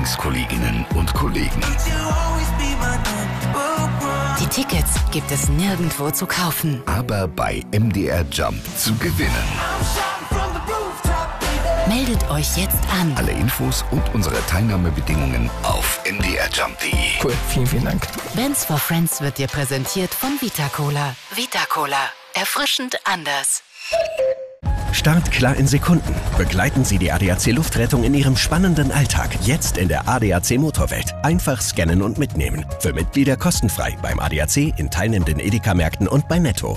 Lieblingskolleginnen und Kollegen. Die Tickets gibt es nirgendwo zu kaufen. Aber bei MDR Jump zu gewinnen. Meldet euch jetzt an. Alle Infos und unsere Teilnahmebedingungen auf mdrjump.de. Cool, vielen, vielen Dank. Bands for Friends wird dir präsentiert von Vita-Cola. Vita-Cola. Erfrischend anders. Startklar in Sekunden. Begleiten Sie die ADAC Luftrettung in Ihrem spannenden Alltag. Jetzt in der ADAC Motorwelt. Einfach scannen und mitnehmen. Für Mitglieder kostenfrei beim ADAC, in teilnehmenden Edeka-Märkten und bei Netto.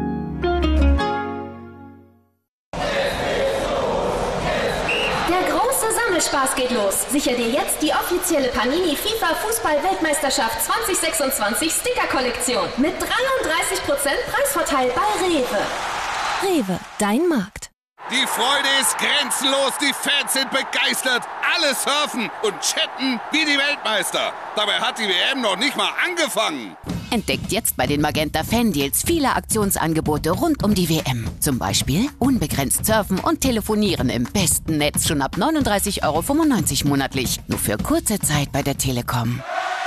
Spaß geht los. Sicher dir jetzt die offizielle Panini FIFA Fußball-Weltmeisterschaft 2026 Sticker-Kollektion mit 33% Preisvorteil bei Rewe. Rewe, dein Markt. Die Freude ist grenzenlos, die Fans sind begeistert, alle surfen und chatten wie die Weltmeister. Dabei hat die WM noch nicht mal angefangen. Entdeckt jetzt bei den Magenta Fan-Deals viele Aktionsangebote rund um die WM. Zum Beispiel unbegrenzt surfen und telefonieren im besten Netz schon ab 39,95 € monatlich. Nur für kurze Zeit bei der Telekom.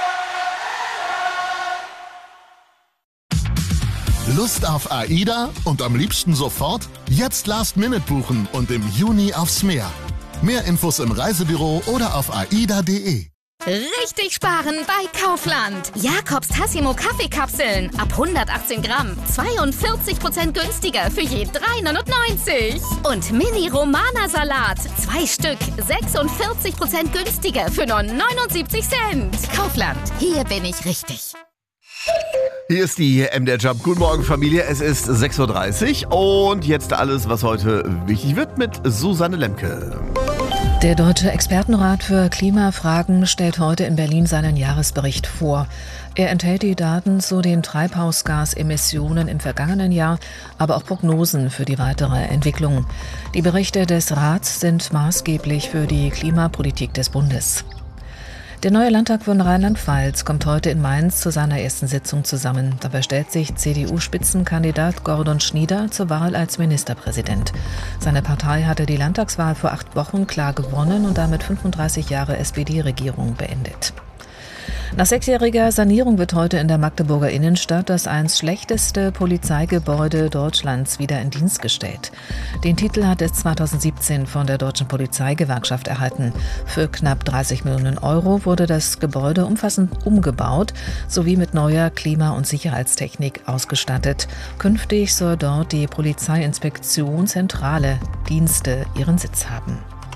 Lust auf AIDA und am liebsten sofort? Jetzt Last-Minute buchen und im Juni aufs Meer. Mehr Infos im Reisebüro oder auf aida.de. Richtig sparen bei Kaufland. Jakobs Tassimo Kaffeekapseln ab 118 Gramm. 42% günstiger für je 3,99 €. Und Mini-Romana-Salat. 2 Stück. 46% günstiger für nur 79 Cent. Kaufland. Hier bin ich richtig. Hier ist die MDR Jump. Guten Morgen, Familie. Es ist 6:30 Uhr und jetzt alles, was heute wichtig wird, mit Susanne Lemke. Der Deutsche Expertenrat für Klimafragen stellt heute in Berlin seinen Jahresbericht vor. Er enthält die Daten zu den Treibhausgasemissionen im vergangenen Jahr, aber auch Prognosen für die weitere Entwicklung. Die Berichte des Rats sind maßgeblich für die Klimapolitik des Bundes. Der neue Landtag von Rheinland-Pfalz kommt heute in Mainz zu seiner ersten Sitzung zusammen. Dabei stellt sich CDU-Spitzenkandidat Gordon Schnieder zur Wahl als Ministerpräsident. Seine Partei hatte die Landtagswahl vor 8 Wochen klar gewonnen und damit 35 Jahre SPD-Regierung beendet. Nach 6-jähriger Sanierung wird heute in der Magdeburger Innenstadt das einst schlechteste Polizeigebäude Deutschlands wieder in Dienst gestellt. Den Titel hat es 2017 von der Deutschen Polizeigewerkschaft erhalten. Für knapp 30 Millionen € wurde das Gebäude umfassend umgebaut sowie mit neuer Klima- und Sicherheitstechnik ausgestattet. Künftig soll dort die Polizeiinspektion zentrale Dienste ihren Sitz haben.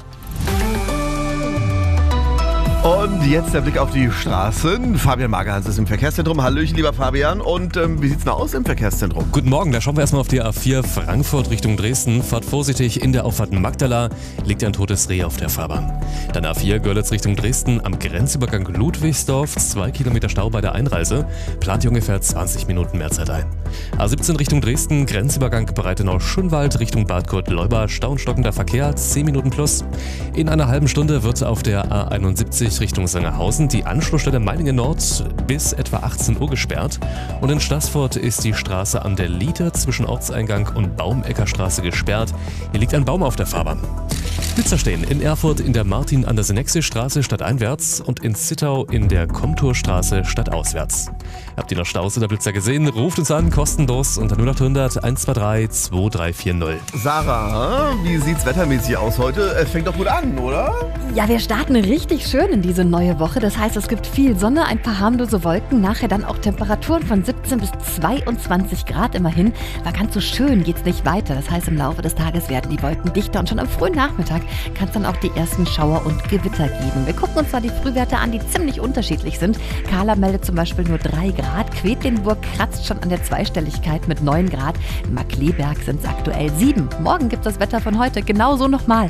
Und jetzt der Blick auf die Straßen. Fabian Magerhans ist im Verkehrszentrum. Hallöchen, lieber Fabian. Und wie sieht's denn aus im Verkehrszentrum? Guten Morgen, da schauen wir erstmal auf die A4 Frankfurt Richtung Dresden. Fahrt vorsichtig, in der Auffahrt Magdala liegt ein totes Reh auf der Fahrbahn. Dann A4 Görlitz Richtung Dresden am Grenzübergang Ludwigsdorf. 2 Kilometer Stau bei der Einreise. Plant ungefähr 20 Minuten mehr Zeit ein. A17 Richtung Dresden, Grenzübergang Breitenau-Schönwald Richtung Bad Kurt-Leuba. Stau und stockender Verkehr, 10 Minuten plus. In einer halben Stunde wird auf der A71 Richtung Sangerhausen die Anschlussstelle Meiningen Nord bis etwa 18 Uhr gesperrt. Und in Staßfurt ist die Straße an der Liete zwischen Ortseingang und Baumeckerstraße gesperrt. Hier liegt ein Baum auf der Fahrbahn. Blitzer stehen in Erfurt in der Martin-an-der-Senexi-Straße stadteinwärts und in Zittau in der Komturstraße stadtauswärts. Habt ihr noch Staus oder Blitzer gesehen? Ruft uns an, kostenlos unter 0800 123 2340. Sarah, wie sieht's wettermäßig aus heute? Es fängt doch gut an, oder? Ja, wir starten richtig schön in diese neue Woche. Das heißt, es gibt viel Sonne, ein paar harmlose Wolken, nachher dann auch Temperaturen von 17 bis 22 Grad immerhin. Aber ganz so schön geht's nicht weiter. Das heißt, im Laufe des Tages werden die Wolken dichter und schon am frühen Nachmittag kann es dann auch die ersten Schauer und Gewitter geben. Wir gucken uns zwar die Frühwerte an, die ziemlich unterschiedlich sind. Kahla meldet zum Beispiel nur 3 Grad. Quedlinburg kratzt schon an der Zweistelligkeit mit 9 Grad. In Markkleeberg sind es aktuell 7. Morgen gibt es das Wetter von heute genauso nochmal.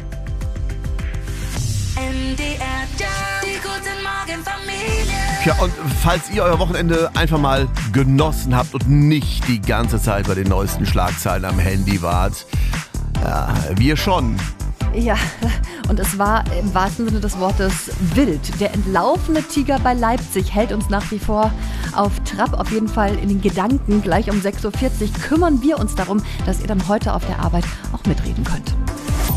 Ja, und falls ihr euer Wochenende einfach mal genossen habt und nicht die ganze Zeit bei den neuesten Schlagzeilen am Handy wart, ja, wir schon. Ja, und es war im wahrsten Sinne des Wortes wild. Der entlaufene Tiger bei Leipzig hält uns nach wie vor auf Trab, auf jeden Fall in den Gedanken. Gleich um 6:40 Uhr kümmern wir uns darum, dass ihr dann heute auf der Arbeit auch mitreden könnt.